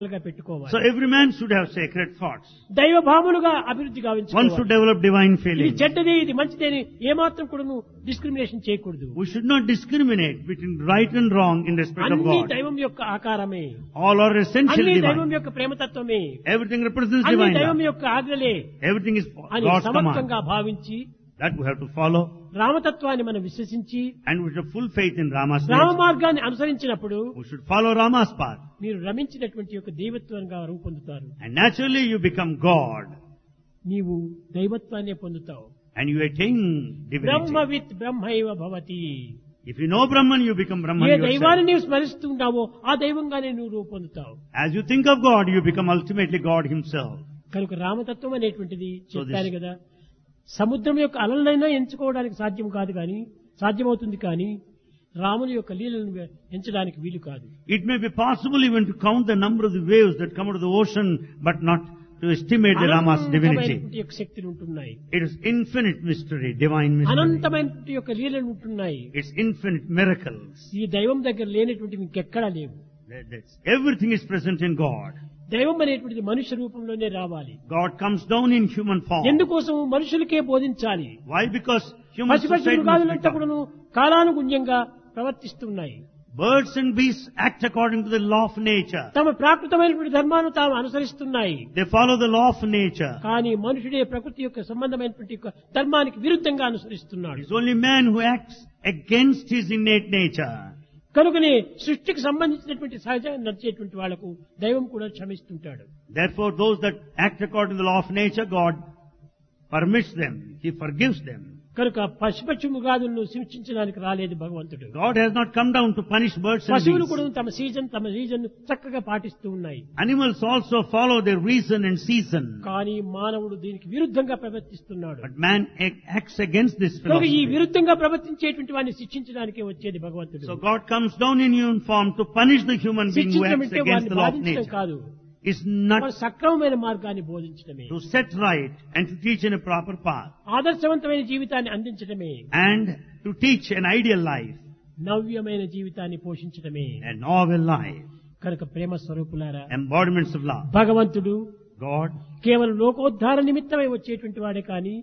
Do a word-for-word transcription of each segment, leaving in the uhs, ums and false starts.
పెట్టుకోవాలి. So every man should have sacred thoughts. దైవ భావములుగా అభివృద్ధి One should గావించుకోవాలి. develop divine ఇది feeling. చెడ్డది, ఇది మంచిది అని ఏమాత్రం కూడా నువ్వు డిస్క్రిమినేషన్ చేయకూడదు. We should not discriminate between right and wrong in respect of అన్ని God. దైవం యొక్క ఆకారమే, All are essentially అన్ని దైవం divine. యొక్క ప్రేమతత్వమే, Everything represents అన్ని divine దైవం love. యొక్క ఆజ్ఞలే Everything is అని God's command. సమర్థంగా భావించి That we have to follow. రామతత్వాన్ని మనం విశ్వసించి And we should have full faith in Rama's Rama nature. మార్గాన్ని అనుసరించినప్పుడు We should follow Rama's path. మీరు రమించినటువంటి యొక్క దైవత్వంగా రూపొందుతారు. And naturally you become God. నీవు దైవత్వాన్ని పొందుతావు. And you attain Brahma divinity. With బ్రహ్మైవ Bhavati. If you know Brahman, you become Brahman ఏ దైవాన్ని yourself. నీవు స్మరిస్తున్నావో ఆ దైవంగానే నువ్వు రూపొందుతావు. As you think of God, you become ultimately God himself. కనుక రామతత్వం అనేటువంటిది So చెప్పాను this- కదా, సముద్రం యొక్క అలలనైనా ఎంచుకోవడానికి సాధ్యం కాదు, కానీ సాధ్యమవుతుంది, కానీ రాముని యొక్క లీలను ఎంచడానికి వీలు కాదు. It may be possible even to count the number of the waves that come out of the ocean, but not to estimate the Rama's divinity. అనంతమైనటువంటి యొక్క శక్తులు ఉంటున్నాయి, It is infinite mystery, divine mystery. అనంతమైనటువంటి యొక్క లీలలు ఉంటున్నాయి. It's infinite miracles. ఈ దైవం దగ్గర లేనటువంటి ఇంకెక్కడా లేవు. That- that's- Everything is present in God. దైవం అనేటువంటిది మనుష్య రూపంలోనే రావాలి. God comes down in human form. ఎందుకోసం మనుషులకే బోధించాలి. Why? Because human పశుపక్షి society must మృగాదులంతా become. కూడాను కాలానుగుణ్యంగా ప్రవర్తిస్తున్నాయి. Birds and beasts act according to the law of nature. తమ ప్రాకృతమైనటువంటి ధర్మాన్ని తాము అనుసరిస్తున్నాయి. They follow the law of nature. కానీ మనుషుడే ప్రకృతి యొక్క సంబంధమైనటువంటి యొక్క ధర్మానికి విరుద్ధంగా అనుసరిస్తున్నాడు. It's only man who acts against his innate nature. కనుకనే సృష్టికి సంబంధించినటువంటి సహజంగా నడిచేటువంటి వాళ్లకు దైవం కూడా క్షమిస్తుంటాడు. Therefore, those that act according to the law of nature, God permits them. He forgives them. కనుక పశుపక్షి మృగాదులను శిక్షించడానికి రాలేదు భగవంతుడు. God has not come down to punish birds and పశువులు beasts. కూడా తమ సీజన్ తమ రీజన్ చక్కగా పాటిస్తూ ఉన్నాయి. Animals also follow their reason and season. కానీ మానవుడు దీనికి విరుద్ధంగా ప్రవర్తిస్తున్నాడు. But man ac- acts against this కనుక ఈ philosophy. విరుద్ధంగా ప్రవర్తించేటువంటి వాడిని శిక్షించడానికే వచ్చేది భగవంతుడు. So God comes down in human form to punish the human being who శిక్షించడం acts అంటే against వాడిని the law of బాధించడం nature. కాదు, It's not వాడు సక్రమమైన మార్గాన్ని బోధించడమే, to set right and to teach in a proper path ఆదర్శవంతమైన జీవితాన్ని అందించడమే, and to teach an ideal life, నవ్యమైన జీవితాన్ని పోషించడమే. a novel life, కనుక ప్రేమ స్వరూపులారా, embodiments of love. భగవంతుడు God, కేవలం లోకోద్ధార నిమిత్తమై వచ్చేటువంటి వాడే కానీ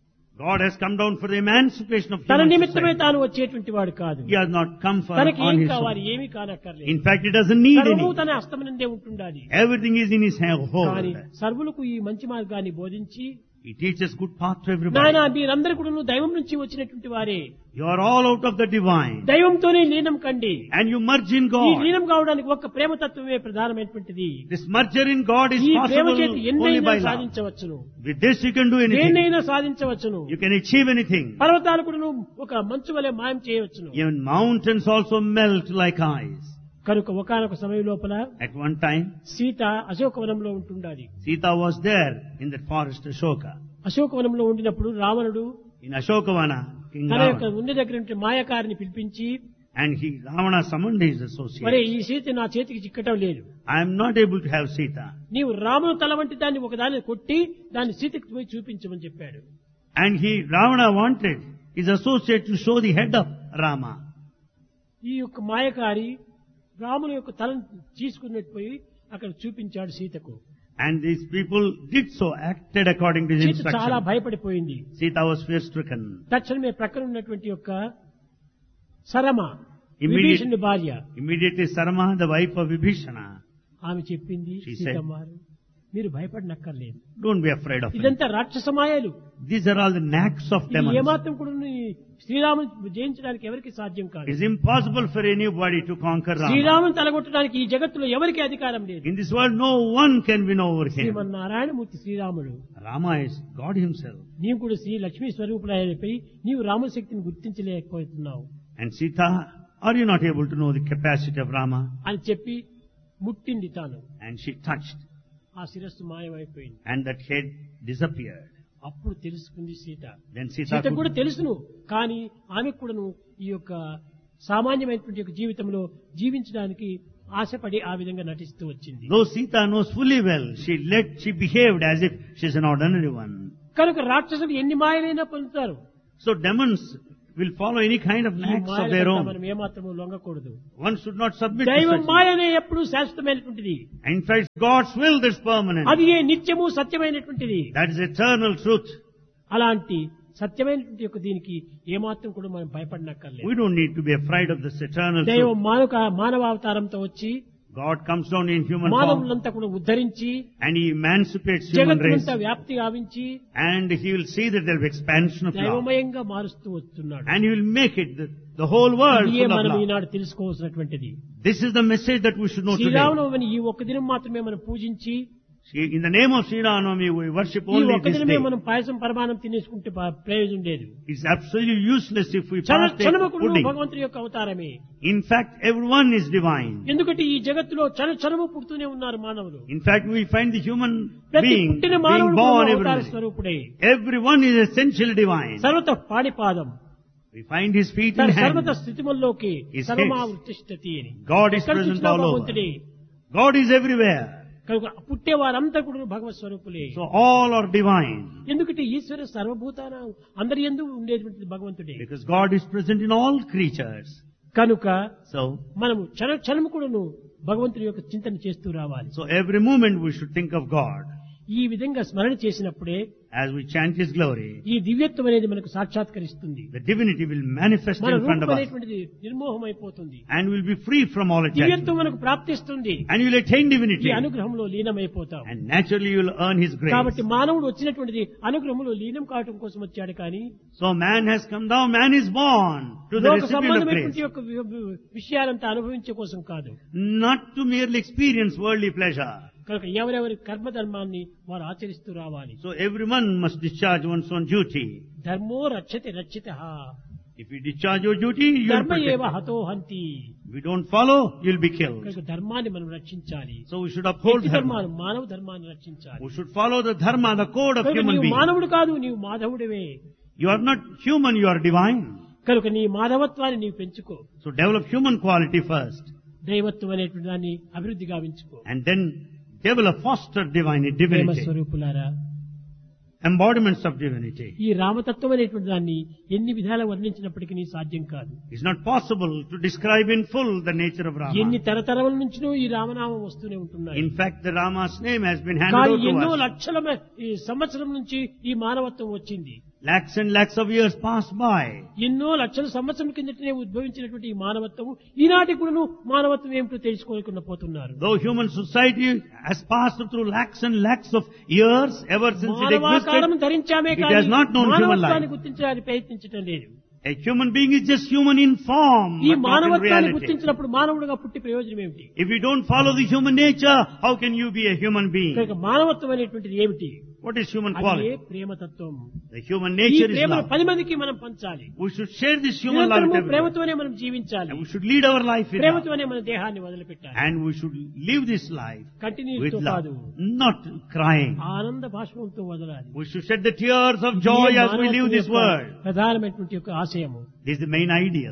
God has come down for the emancipation of తన human నిమిత్తమే society. తాను వచ్చేటువంటి వాడు కాదు. He has not come for తనకి on ఏం his కావాలి, own. ఏమీ కానక్కర్లేదు. In fact, he doesn't need సర్వము any. తన హస్తమనందే ఉంటుండాలి. Everything is in his hand కానీ hold. సర్వులకు ఈ మంచి మార్గాన్ని బోధించి, He teaches good path to everybody. నాయన మీరందరూ కూడా దైవం నుంచి వచ్చినటువంటి వారే, You are all out of the divine. దైవంతోనే లీనం కండి. And you merge in ఈ God. లీనం కావడానికి ఒక్క ప్రేమతత్వమే ప్రధానమైనటువంటిది. This merger in God is ఈ ప్రేమ possible చేతి only ఎన్నైనా by love. సాధించవచ్చును, With this you can do anything. దేన్నైనా సాధించవచ్చును. You can achieve anything. పర్వతాలు కూడా ఒక మంచు వలె మాయం చేయవచ్చును. Even mountains also melt like ice. కనుక ఒకానొక సమయం లోపల At one time, సీత అశోకవనంలో ఉంటుండాలి. Sita was there in that forest Ashoka. అశోకవనంలో ఉండినప్పుడు రావణుడు In Ashokavana, King తన యొక్క Ravana. ఉండి దగ్గర ఉంటే మాయకారిని పిలిపించి, And he, Ravana summoned his మరే associates. ఈ సీత నా చేతికి చిక్కటం లేదు, I am not able to have Sita. నీవు రామును తల వంటి దాన్ని ఒకదాన్ని కొట్టి దాన్ని సీతకి పోయి చూపించమని చెప్పాడు. And he, Ravana wanted his associate to show the head of Rama. ఈ యొక్క మాయకారి రాముని యొక్క తలను తీసుకున్నట్టు పోయి అక్కడ చూపించాడు సీతకు. And these people did so, acted according to his Sita చాలా instruction. భయపడిపోయింది. Sita was fear stricken. తక్షణమే ప్రక్కన ఉన్నటువంటి యొక్క సరమ, Immediate- విభీషణుడి భార్య, Immediately Sarma, the wife of Vibhishana, ఆమె చెప్పింది, She said, సీతమ్మారు మీరు భయపడనక్కర్లేదు, don't be afraid of him. ఇదంతా రాక్షసమాయలు, These are all the knacks of ఇది demons. ఏమాత్రం కూడా శ్రీరాముని జయించడానికి ఎవరికి సాధ్యం కాదు. It is impossible for anybody to conquer Rama. శ్రీరాముని తలగొట్టడానికి ఈ జగత్తులో ఎవరికి అధికారం లేదు. In this world, no one can win over him. Srimannarayanamurthy శ్రీరాముడు, Rama is God himself. నీవు కూడా శ్రీ లక్ష్మీ స్వరూపులైపోయి నీవు రాముని శక్తిని గుర్తించలేకపోతున్నావు And Sita, are you not able to know the capacity of Rama? అని చెప్పి ముట్టింది తాను. And she touched, ఆ శిరస్సు మాయమైపోయింది. and that head disappeared. అప్పుడు తెలుసుకుంది సీత. Then Sita సీత కూడా could, తెలుసును, కానీ ఆమెకు కూడాను ఈ యొక్క సామాన్యమైనటువంటి యొక్క జీవితంలో జీవించడానికి ఆశపడి ఆ విధంగా నటిస్తూ వచ్చింది. though Sita knows fully well, she let, she behaved as if she is an ordinary one. కనుక రాక్షసులు ఎన్ని మాయలైనా పొందుతారు, So demons will follow any kind of ఈ acts of మాయల their పట్ల own. మనం ఏమాత్రము లొంగకూడదు. One should not submit to దైవం such. మాయనే ఎప్పుడు శాశ్వతమైనటువంటిది. In fact, God's will is permanent. అది ఏ నిత్యము సత్యమైనటువంటిది. That is eternal truth. అలాంటి సత్యమైనటువంటి యొక్క దీనికి ఏమాత్రం కూడా మనం భయపడనక్కర్లేదు. We don't need to be afraid of this eternal దైవం truth. మానవ మానవ అవతారంతో వచ్చి God comes down in human form మానవులంతా కూడా ఉద్ధరించి and He emancipates human race. జగత్తునంతా వ్యాప్తి గావించి And He will see that there will be expansion of love. దైవమయంగా మారుస్తూ వస్తున్నాడు. And He will make it the, the whole world ఇదే full of మనం love. Eenadu తెలుసుకోవాల్సినటువంటిది. This is the message that we should know today. శ్రీరామనవమిని ఈ ఒక్క దినం మాత్రమే మనం పూజించి See, in the name of Sri Ramnavami, we worship ఈ only ఒక్క this దినమే day. మనం పాయసం పరమానం తినేసుకుంటే ప- ప్రయోజనం లేదు. It's absolutely useless if we క్షణ partake క్షణముకుడు pudding. భగవంతుడి యొక్క అవతారమే. In fact, everyone is divine. ఎందుకంటే ఈ జగత్తులో క్షణ క్షణము పుడుతూనే ఉన్నారు మానవులు. In fact, we find the human ప్రతి being పుట్టిన being మానవుడు born కూడా every అవతార day. స్వరూపుడే. Everyone is essentially divine. సర్వత పాడిపాదం We find His feet తన and సర్వత hands. స్థితిముల్లోకి His సర్వమా hands. వృత్తిష్టతి అని. God is ఎక్కడ present చూసినా all over. భగవంతుడే. God is everywhere. కనుక పుట్టే వారంతా కూడా భగవత్ స్వరూపులే. So all are divine. ఎందుకంటే ఈశ్వర సర్వభూతాన అందరి యందు ఉండేటువంటిది భగవంతుడే. Because God is present in all creatures. కనుక So, మనము క్షణ క్షణము కూడాను భగవంతుని యొక్క చింతన చేస్తూ రావాలి. so every moment we should think of God. ఈ విధంగా స్మరణ చేసినప్పుడే As we chant His glory, ఈ దివ్యత్వం అనేది మనకు సాక్షాత్కరిస్తుంది. the divinity will manifest మన in front రూపం of us. అనేటువంటిది నిర్మోహం అయిపోతుంది. And we'll be free from all దివ్యత్వం attachment. మనకు ప్రాప్తిస్తుంది. And you'll attain ఈ divinity. అనుగ్రహంలో లీనమైపోతాం. And naturally you'll earn His grace. కాబట్టి మానవుడు వచ్చినటువంటిది అనుగ్రహంలో లీనం కావటం కోసం వచ్చాడు కానీ So man has come down, man is born to the లోక recipient of సంబంధమైనటువంటి grace. యొక్క వి- వి- విషయాలంతా అనుభవించే కోసం కాదు. Not to merely experience worldly pleasure. కనుక ఎవరెవరి కర్మధర్మాన్ని వారు ఆచరిస్తూ రావాలి. So everyone must discharge one's own duty. ధర్మో రక్షతి రక్షిత If you discharge your duty, you'll ధర్మ ఏవ protect. హతో హంతి. If you don't follow, you'll be killed. కనుక ధర్మాన్ని మనం రక్షించాలి. So we should uphold వ్యక్తి dharma. ధర్మాన్ని మానవ ధర్మాన్ని రక్షించాలి. We should follow the dharma, the code of కనుక human నీవు being. మానవుడు కాదు, నీవు మాధవుడివే. You are not human, you are divine. కనుక నీ మాధవత్వాన్ని నీవు పెంచుకో. So develop human quality first. దైవత్వం అనేటువంటి దాన్ని అభివృద్ధి గావించుకో. And then develop, foster divine Prema divinity. స్వరూపులారా, Embodiments of divinity. ఈ రామతత్వం అనేటువంటి దాన్ని ఎన్ని విధాలు వర్ణించినప్పటికీ సాధ్యం కాదు. It's not possible to describe in full the nature of ఎన్ని Rama. తరతరముల నుంచినో ఈ రామనామం వస్తూనే ఉంటున్నాయి. In fact, the Rama's name has been handed కానీ over ఎన్నో to us. లక్షల మ- ఈ సంవత్సరం నుంచి ఈ మానవత్వం వచ్చింది. Lakhs and lakhs of years passed by. ఎన్నో లక్షల సంవత్సరం కిందటనే ఉద్భవించినటువంటి ఈ మానవత్వం ఈనాటి కూడా మానవత్వం ఏమిటో తెలుసుకోలేకుండా పోతున్నారు. Though human society has passed through lakhs and lakhs of years ever since it మానవాకారం existed, ధరించామే it కానీ has not known human మానవత్వాన్ని life. గుర్తించడానికి ప్రయత్నించడం లేదు. A human being is just human in form, ఈ but not in మానవత్వాన్ని reality. గుర్తించినప్పుడు మానవుడిగా పుట్టి ప్రయోజనం ఏమిటి? If you don't follow the human nature, how can you be a human being? కనుక మానవత్వం అనేటువంటిది ఏమిటి? What is human అదే quality? ప్రేమతత్వం. The human ఈ nature is ప్రేమను love. పది మందికి మనం పంచాలి. We should share this human love with నిరంతరము everyone. ప్రేమతోనే మనం జీవించాలి. And we should lead our life with love. ప్రేమతోనే మన దేహాన్ని వదిలిపెట్టాలి. And we should live this life continuous with తో love, కాదు, not crying. ఆనంద భాష్పంతో వదలాలి. We should shed the tears of joy ఇదే as we live మానవత్వం this యొక్క world. ప్రధానమైనటువంటి యొక్క ఆశయము. This is the main ideal.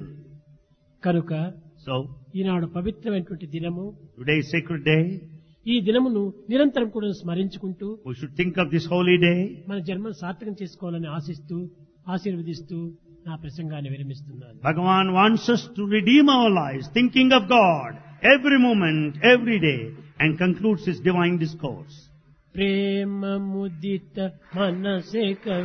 కనుక So, ఈనాడు పవిత్రమైనటువంటి దినము. today is sacred day. ఈ దినమును నిరంతరం కూడా స్మరించుకుంటూ We should think of this holy day. మన జన్మను సార్థకం చేసుకోవాలని ఆశిస్తూ ఆశీర్వదిస్తూ నా ప్రసంగాన్ని విరమిస్తున్నాను. Bhagavan wants us to redeem our lives, thinking of God every moment, every day, and concludes his divine discourse. ప్రేమ ముదిత మనసే